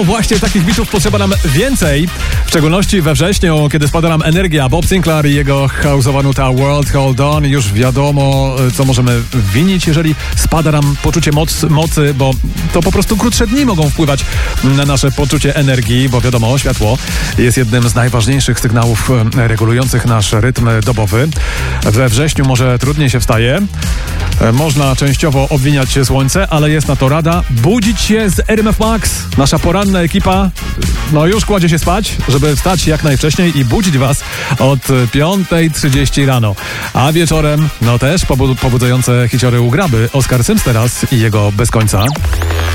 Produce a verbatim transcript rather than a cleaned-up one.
Właśnie takich bitów potrzeba nam więcej, w szczególności we wrześniu, kiedy spada nam energia. Bob Sinclair i jego house'owa nuta World Hold On. Już wiadomo, co możemy winić, jeżeli spada nam poczucie moc, mocy, bo to po prostu krótsze dni mogą wpływać na nasze poczucie energii, bo wiadomo, światło jest jednym z najważniejszych sygnałów regulujących nasz rytm dobowy. We wrześniu może trudniej się wstaje. Można częściowo obwiniać słońce, ale jest na to rada. Budzić się z R M F Max. Nasza poranna ekipa no już kładzie się spać, żeby wstać jak najwcześniej i budzić was od piąta trzydzieści rano. A wieczorem, no też pobud- pobudzające hiciory u Graby, Oskar Sims teraz i jego Bez końca.